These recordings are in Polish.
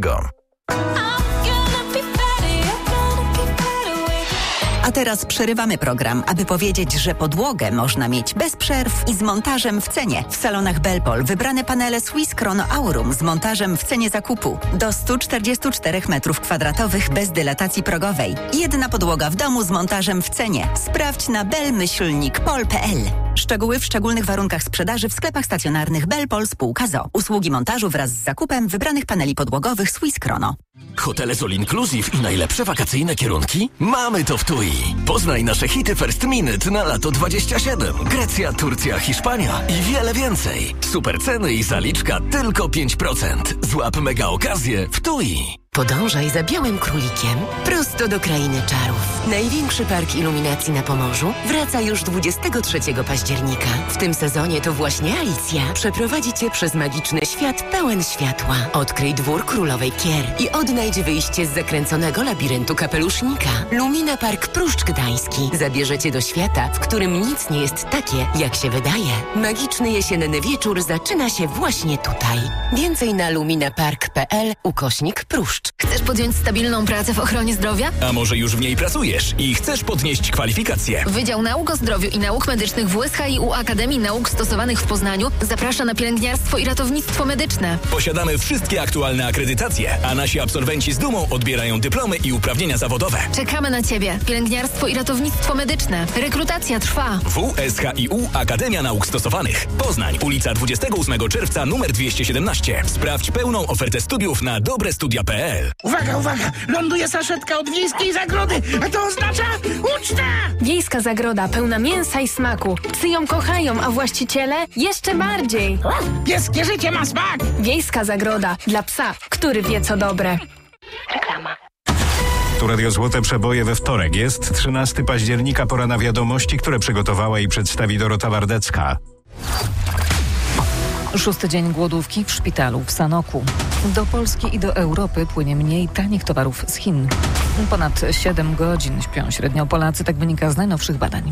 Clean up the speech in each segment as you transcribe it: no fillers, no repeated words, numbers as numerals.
Podwodnego. A teraz przerywamy program, aby powiedzieć, że podłogę można mieć bez przerw i z montażem w cenie. W salonach Belpol wybrane panele Swiss Chrono Aurum z montażem w cenie zakupu. Do 144 m2 bez dylatacji progowej. Jedna podłoga w domu z montażem w cenie. Sprawdź na bel-pol.pl. Szczegóły w szczególnych warunkach sprzedaży w sklepach stacjonarnych Belpol spółka ZO. Usługi montażu wraz z zakupem wybranych paneli podłogowych Swiss Chrono. Hotele z All Inclusive i najlepsze wakacyjne kierunki? Mamy to w TUI. Poznaj nasze hity First Minute na lato 27. Grecja, Turcja, Hiszpania i wiele więcej. Super ceny i zaliczka tylko 5%. Złap mega okazję w TUI. Podążaj za białym królikiem prosto do krainy czarów. Największy park iluminacji na Pomorzu wraca już 23 października. W tym sezonie to właśnie Alicja przeprowadzi Cię przez magiczny świat pełen światła. Odkryj dwór królowej Kier i odnajdź wyjście z zakręconego labiryntu kapelusznika. Lumina Park Pruszcz Gdański zabierze Cię do świata, w którym nic nie jest takie, jak się wydaje. Magiczny jesienny wieczór zaczyna się właśnie tutaj. Więcej na luminapark.pl/Pruszcz. Chcesz podjąć stabilną pracę w ochronie zdrowia? A może już w niej pracujesz i chcesz podnieść kwalifikacje? Wydział Nauk o Zdrowiu i Nauk Medycznych w WSHiU Akademii Nauk Stosowanych w Poznaniu zaprasza na pielęgniarstwo i ratownictwo medyczne. Posiadamy wszystkie aktualne akredytacje, a nasi absolwenci z dumą odbierają dyplomy i uprawnienia zawodowe. Czekamy na Ciebie. Pielęgniarstwo i ratownictwo medyczne. Rekrutacja trwa. WSHiU Akademia Nauk Stosowanych. Poznań, ulica 28 czerwca numer 217. Sprawdź pełną ofertę studiów na dobrestudia.pl. Uwaga, uwaga! Ląduje saszetka od Wiejskiej Zagrody, a to oznacza ucztę! Wiejska Zagroda pełna mięsa i smaku. Psy ją kochają, a właściciele jeszcze bardziej. Pieskie życie ma smak! Wiejska Zagroda dla psa, który wie co dobre. Reklama. Tu Radio Złote Przeboje we wtorek. Jest 13 października, pora na wiadomości, które przygotowała i przedstawi Dorota Wardecka. 6. dzień głodówki w szpitalu w Sanoku. Do Polski i do Europy płynie mniej tanich towarów z Chin. Ponad 7 godzin śpią średnio Polacy, tak wynika z najnowszych badań.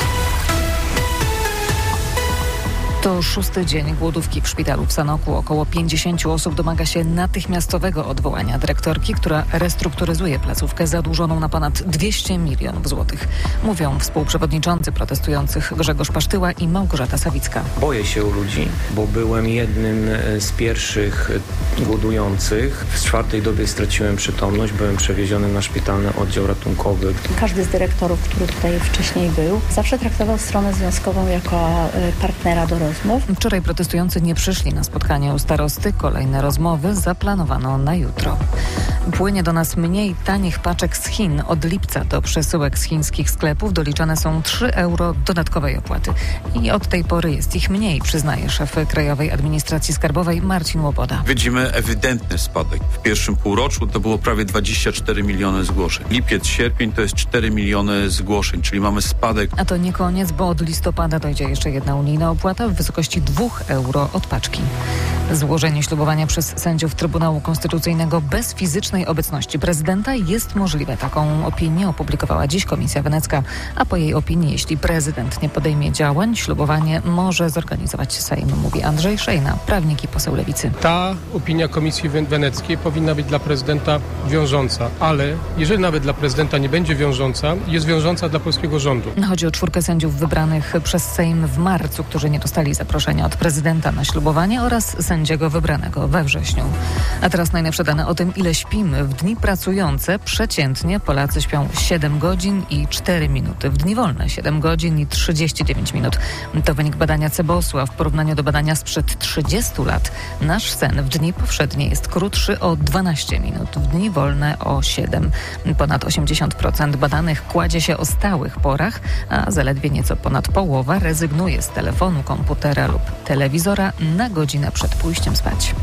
To 6. dzień głodówki w szpitalu w Sanoku. Około 50 osób domaga się natychmiastowego odwołania dyrektorki, która restrukturyzuje placówkę zadłużoną na ponad 200 milionów złotych. Mówią współprzewodniczący protestujących Grzegorz Pasztyła i Małgorzata Sawicka. Boję się ludzi, bo byłem jednym z pierwszych głodujących. W 4. dobie straciłem przytomność, byłem przewieziony na szpitalny oddział ratunkowy. Każdy z dyrektorów, który tutaj wcześniej był, zawsze traktował stronę związkową jako partnera do rozmów. Wczoraj protestujący nie przyszli na spotkanie u starosty. Kolejne rozmowy zaplanowano na jutro. Płynie do nas mniej tanich paczek z Chin. Od lipca do przesyłek z chińskich sklepów doliczane są 3 euro dodatkowej opłaty. I od tej pory jest ich mniej, przyznaje szef Krajowej Administracji Skarbowej Marcin Łoboda. Widzimy ewidentny spadek. W pierwszym półroczu to było prawie 24 miliony zgłoszeń. Lipiec, sierpień to jest 4 miliony zgłoszeń, czyli mamy spadek. A to nie koniec, bo od listopada dojdzie jeszcze jedna unijna opłata w wysokości 2 euro od paczki. Złożenie ślubowania przez sędziów Trybunału Konstytucyjnego bez fizycznej obecności prezydenta jest możliwe. Taką opinię opublikowała dziś Komisja Wenecka, a po jej opinii, jeśli prezydent nie podejmie działań, ślubowanie może zorganizować Sejm, mówi Andrzej Szejna, prawnik i poseł Lewicy. Ta opinia Komisji Weneckiej powinna być dla prezydenta wiążąca, ale jeżeli nawet dla prezydenta nie będzie wiążąca, jest wiążąca dla polskiego rządu. Chodzi o 4 sędziów wybranych przez Sejm w marcu, którzy nie dostali zaproszenia od prezydenta na ślubowanie oraz sędziego wybranego we wrześniu. A teraz najnowsze dane o tym, ile śpimy. W dni pracujące przeciętnie Polacy śpią 7 godzin i 4 minuty. W dni wolne 7 godzin i 39 minut. To wynik badania CBOS-u, a w porównaniu do badania sprzed 30 lat nasz sen w dni powszednie jest krótszy o 12 minut. W dni wolne o 7. Ponad 80% badanych kładzie się o stałych porach, a zaledwie nieco ponad połowa rezygnuje z telefonu, komputera lub telewizora na godzinę przed pójściem spać.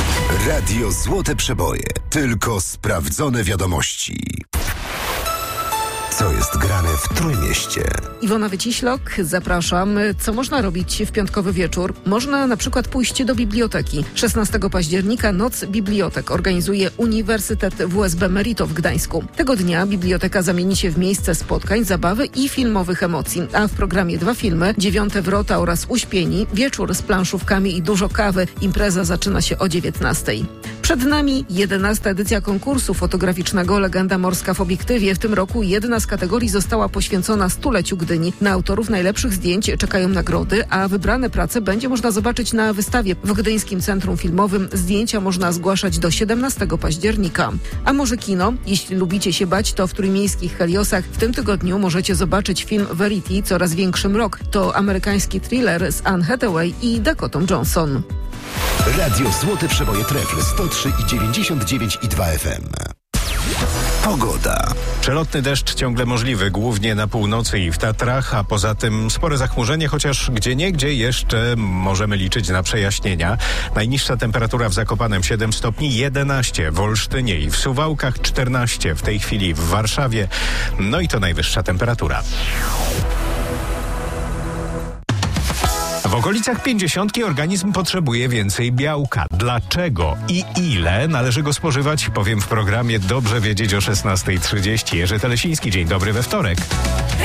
Radio Złote Przeboje. Tylko sprawdzone wiadomości. Co jest grane w Trójmieście? Iwona Wyciślok, zapraszam. Co można robić w piątkowy wieczór? Można na przykład pójść do biblioteki. 16 października Noc Bibliotek organizuje Uniwersytet WSB Merito w Gdańsku. Tego dnia biblioteka zamieni się w miejsce spotkań, zabawy i filmowych emocji. A w programie 2 filmy, 9 Wrota oraz Uśpieni, wieczór z planszówkami i dużo kawy. Impreza zaczyna się o 19:00. Przed nami 11. edycja konkursu fotograficznego Legenda Morska w obiektywie. W tym roku jedna z kategorii została poświęcona stuleciu Gdyni. Na autorów najlepszych zdjęć czekają nagrody, a wybrane prace będzie można zobaczyć na wystawie w Gdyńskim Centrum Filmowym. Zdjęcia można zgłaszać do 17 października. A może kino? Jeśli lubicie się bać, to w trójmiejskich Heliosach w tym tygodniu możecie zobaczyć film Verity – Coraz większy mrok. To amerykański thriller z Anne Hathaway i Dakotą Johnson. Radio Złote Przeboje Trefl 103,99,2 FM. Pogoda. Przelotny deszcz ciągle możliwy, głównie na północy i w Tatrach, a poza tym spore zachmurzenie, chociaż gdzieniegdzie jeszcze możemy liczyć na przejaśnienia. Najniższa temperatura w Zakopanem 7 stopni, 11 w Olsztynie i w Suwałkach, 14 w tej chwili w Warszawie. No i to najwyższa temperatura. W okolicach 50 organizm potrzebuje więcej białka. Dlaczego i ile należy go spożywać? Powiem w programie Dobrze wiedzieć o 16:30. Jerzy Telesiński, dzień dobry we wtorek.